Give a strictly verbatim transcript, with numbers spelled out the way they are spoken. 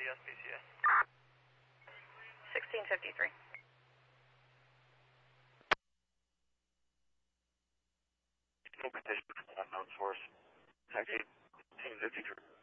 S P C A. sixteen fifty-three. No condition for unknown source. Taxi eighteen fifty-three.